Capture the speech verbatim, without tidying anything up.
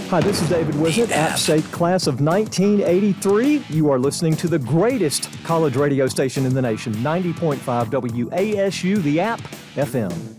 Hi, this is David Wizard, App State class of nineteen eighty-three. You are listening to the greatest college radio station in the nation, ninety point five W A S U, the App F M.